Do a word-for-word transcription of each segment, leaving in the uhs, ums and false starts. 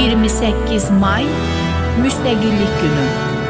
iyirmi səkkiz may Müstəqillik Günü.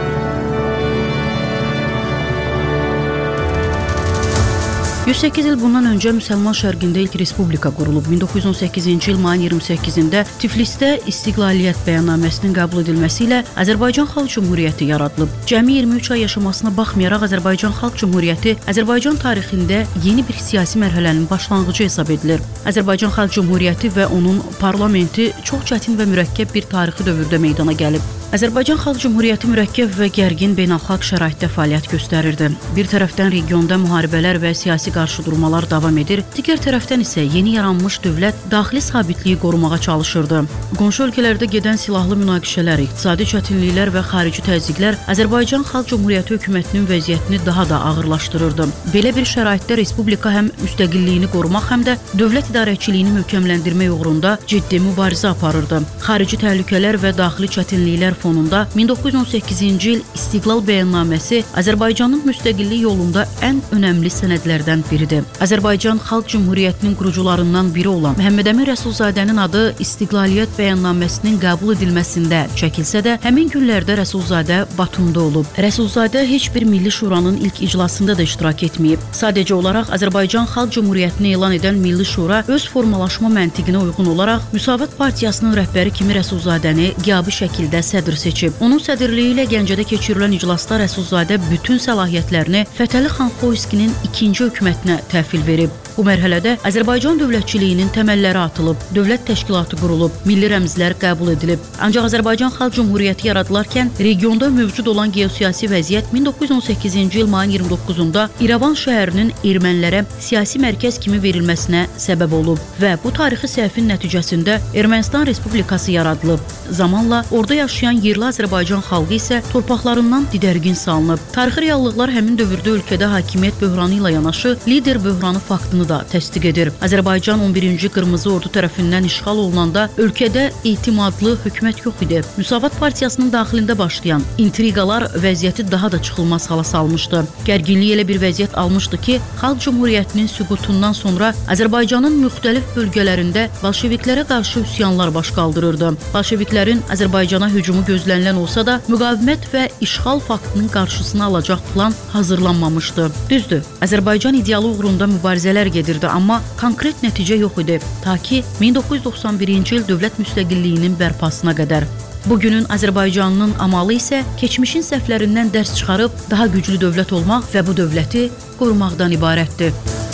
yüz səkkiz il bundan öncə Müsəlman Şərqində ilk respublika qurulub. min doqquz yüz on səkkizinci il mayın iyirmi səkkizində Tiflisdə İstiqlaliyyət bəyannaməsinin qəbul edilməsi ilə Azərbaycan Xalq Cümhuriyyəti yaradılıb. Cəmi iyirmi üç ay yaşamasına baxmayaraq Azərbaycan Xalq Cümhuriyyəti Azərbaycan tarixində yeni bir siyasi mərhələnin başlanğıcı hesab edilir. Azərbaycan Xalq Cümhuriyyəti və onun parlamenti çox çətin və mürəkkəb bir tarixi dövrdə meydana gəlib. Azərbaycan Xalq Cümhuriyyəti mürəkkəb və gərgin beynəlxalq şəraitdə fəaliyyət göstərirdi. Bir tərəfdən regionda müharibələr və siyasi qarşıdurmalar davam edir, digər tərəfdən isə yeni yaranmış dövlət daxili sabitliyi qorumağa çalışırdı. Qonşu ölkələrdə gedən silahlı münaqişələr, iqtisadi çətinliklər və xarici təzyiqlər Azərbaycan Xalq Cümhuriyyəti hökumətinin vəziyyətini daha da ağırlaşdırırdı. Belə bir şəraitdə respublika həm müstəqilliyini qorumaq, həm də dövlət idarəçiliyini möhkəmləndirmək uğrunda ciddi mübarizə aparırdı. Xarici təhlükələr və daxili çətinliklər fonunda min doqquz yüz on səkkizinci il İstiqlal Bəyannaməsi Azərbaycanın müstəqillik yolunda ən önəmli sənədlərdən biridir. Azərbaycan Xalq Cümhuriyyətinin qurucularından biri olan Məhəmməd Əmin Rəsulzadənin adı İstiqlaliyyət Bəyannaməsinin qəbul edilməsində çəkilsə də, həmin günlərdə Rəsulzadə Batumda olub. Rəsulzadə heç bir Milli Şuranın ilk iclasında da iştirak etməyib. Sadəcə olaraq Azərbaycan Xalq Cümhuriyyətini elan edən Milli Şura öz formalaşma məntiqinə uyğun olaraq Müsavat Partiyasının rəhbəri kimi Rəsulzadəni qiyabi şəkildə sədr seçib. Onun sədrliyi ilə Gəncədə keçirilən iclasda Rəsulzadə bütün səlahiyyətlərini Fətəli xan Xoyskinin ikinci hökumətinə təhvil verib. Bu mərhələdə Azərbaycan dövlətçiliyinin təməlləri atılıb, dövlət təşkilatı qurulub, milli rəmzlər qəbul edilib. Ancaq Azərbaycan Xalq Cümhuriyyəti yaradılarkən regionda mövcud olan geosiyasi vəziyyət min doqquz yüz on səkkizinci il mayın iyirmi doqquzunda İrəvan şəhərinin ermənilərə siyasi mərkəz kimi verilməsinə səbəb olub və bu tarixi səhvin nəticəsində Ermənistan Respublikası yaradılıb. Zamanla orada yaşayan yerli Azərbaycan xalqı isə torpaqlarından didərgin salınıb. Tarixi reallıqlar həmin dövrdə ölkədə hakimiyyət böhranı ilə yanaşı lider böhranı faktını da təsdiq edir. Azərbaycan on birinci Qırmızı Ordu tərəfindən işğal olunanda ölkədə etimadlı hökumət yox idi. Müsavat Partiyasının daxilində başlayan intriqalar vəziyyəti daha da çıxılmaz hala salmışdı. Gərginlik elə bir vəziyyət almışdı ki, Xalq Cümhuriyyətinin süqutundan sonra Azərbaycanın müxtəlif bölgələrində bolşeviklərə qarşı üsyanlar baş qaldırırdı. Bolşeviklərin Azərbaycana hücumu gözlənilən olsa da, müqavimət və işğal faktının qarşısını alacaq plan hazırlanmamışdı. Düzdür, Azərbaycan idealı uğrunda mübarizələr gedirdi, amma konkret nəticə yox idi, ta ki min doqquz yüz doxsan birinci il dövlət müstəqilliyinin bərpasına qədər. Bugünün Azərbaycanının amalı isə keçmişin səhvlərindən dərs çıxarıb daha güclü dövlət olmaq və bu dövləti qorumaqdan ibarətdir.